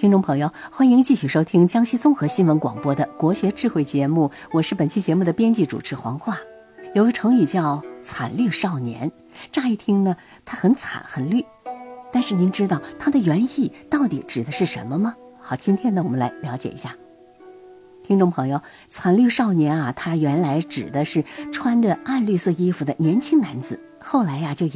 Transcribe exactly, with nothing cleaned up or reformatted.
听众朋友，欢迎继续收听江西综合新闻广播的国学智慧节目，我是本期节目的编辑主持黄华。有个成语叫惨绿少年，乍一听呢，它很惨很绿，但是您知道它的原意到底指的是什么吗？好，今天呢，我们来了解一下。听众朋友，惨绿少年啊，它原来指的是穿着暗绿色衣服的年轻男子，后来呀、啊、就